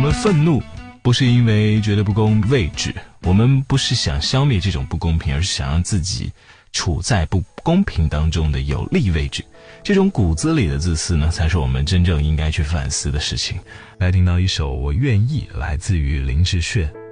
们愤怒不是因为觉得不公位置，我们不是想消灭这种不公平，而是想让自己处在不公平当中的有利位置。这种骨子里的自私呢，才是我们真正应该去反思的事情。来听到一首《我愿意》，来自于林志炫。